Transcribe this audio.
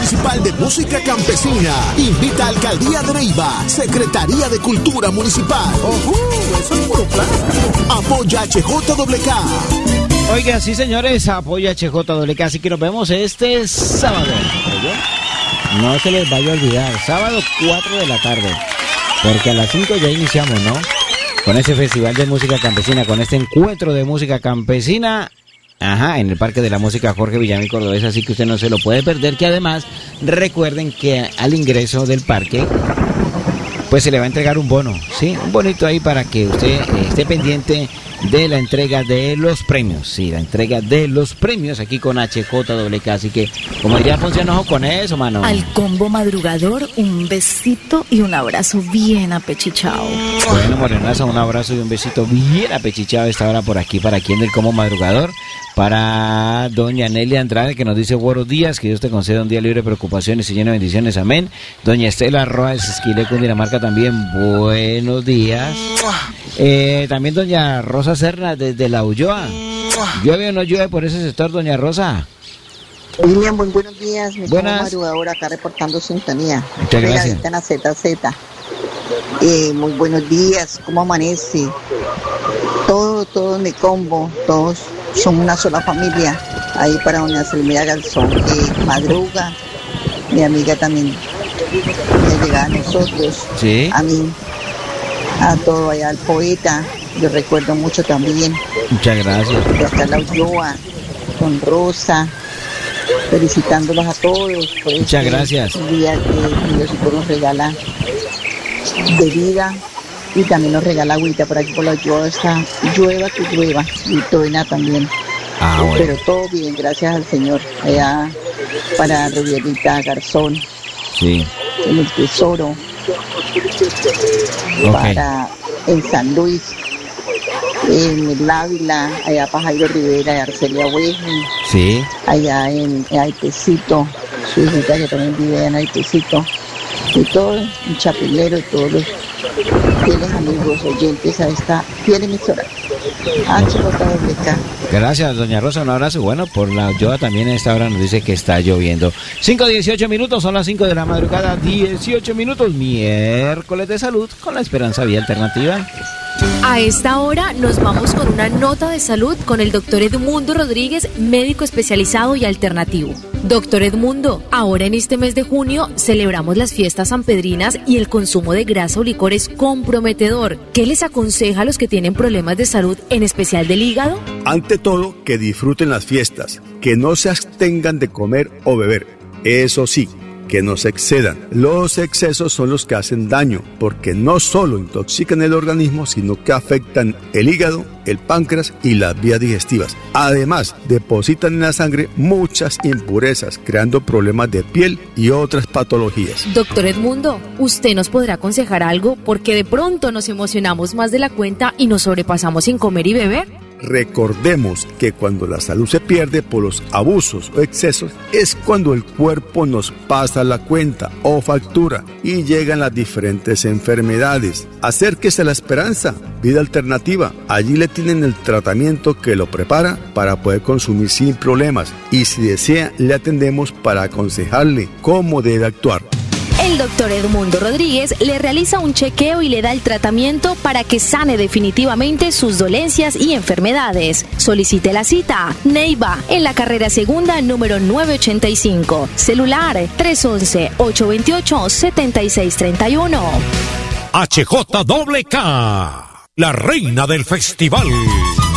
Municipal de Música Campesina invita a Alcaldía de Neiva, Secretaría de Cultura Municipal. Eso es puro plata. Apoya HJWK. Oiga, sí señores, apoya HJWK, así que nos vemos este sábado. No se les vaya a olvidar, sábado 4 de la tarde, porque a las 5 ya iniciamos, ¿no? Con ese festival de música campesina, con este encuentro de música campesina, en el Parque de la Música Jorge Villamil Cordobés, así que usted no se lo puede perder, que además recuerden que al ingreso del parque pues se le va a entregar un bono, ¿sí? Un bonito ahí para que usted esté pendiente de la entrega de los premios, sí, la entrega de los premios aquí con HJWK, así que, como diría Ponciano, ojo con eso, mano. Al combo madrugador, un besito y un abrazo bien apechichado. Bueno, morenaza, un abrazo y un besito bien apechichado a esta hora por aquí, para quien del combo madrugador, para doña Nelly Andrade, que nos dice buenos días, que Dios te conceda un día libre de preocupaciones y lleno de bendiciones, amén. Doña Estela Roa Esquile, Cundinamarca, también buenos días. También doña Rosa Serna desde La Ulloa. ¿Llueve o no llueve por ese sector, doña Rosa? William, muy buenos días. Mi buenas. Madrugadora acá reportando sintonía. Muchas gracias. En la ZZ. Muy buenos días. ¿Cómo amanece? Todo mi combo, todos son una sola familia. Ahí para doña Selmira Garzón, que madruga. Mi amiga también me llega a nosotros. Sí. A mí. A todo allá, al poeta, yo recuerdo mucho también. Muchas gracias. De acá La Ulloa, con Rosa, felicitándolos a todos. Por muchas gracias. Día que Diosito nos regala de vida y también nos regala agüita por aquí por La Ulloa, está llueva que llueva, y Toina también. Bueno. Pero todo bien, gracias al Señor. Allá para Rivierita Garzón, sí, en el Tesoro. Okay. Para en San Luis, en el Ávila, allá para Jairo Rivera, de Arcelia Hueji, sí, allá en Aitecito, su hijita que también vive en Aitecito, y todo en Chapelero, y todos los fieles amigos oyentes a esta fiel emisora. HJWK. Gracias, doña Rosa, un abrazo. Bueno, por La Ulloa también a esta hora nos dice que está lloviendo. 5:18 minutos, son las 5 de la madrugada, 18 minutos, miércoles de salud con la Esperanza Vía Alternativa. A esta hora nos vamos con una nota de salud con el doctor Edmundo Rodríguez, médico especializado y alternativo. Doctor Edmundo, ahora en este mes de junio celebramos las fiestas sanpedrinas y el consumo de grasa o licor es comprometedor. ¿Qué les aconseja a los que tienen problemas de salud, en especial del hígado? Ante todo, que disfruten las fiestas, que no se abstengan de comer o beber. Eso sí, que no se excedan. Los excesos son los que hacen daño, porque no solo intoxican el organismo, sino que afectan el hígado, el páncreas y las vías digestivas. Además, depositan en la sangre muchas impurezas, creando problemas de piel y otras patologías. Doctor Edmundo, ¿usted nos podrá aconsejar algo? Porque de pronto nos emocionamos más de la cuenta y nos sobrepasamos sin comer y beber. Recordemos que cuando la salud se pierde por los abusos o excesos es cuando el cuerpo nos pasa la cuenta o factura y llegan las diferentes enfermedades. Acérquese a La Esperanza Vida Alternativa. Allí le tienen el tratamiento que lo prepara para poder consumir sin problemas, y si desea le atendemos para aconsejarle cómo debe actuar. El doctor Edmundo Rodríguez le realiza un chequeo y le da el tratamiento para que sane definitivamente sus dolencias y enfermedades. Solicite la cita. Neiva, en la carrera segunda número 985. Celular 311-828-7631. HJWK, la reina del festival.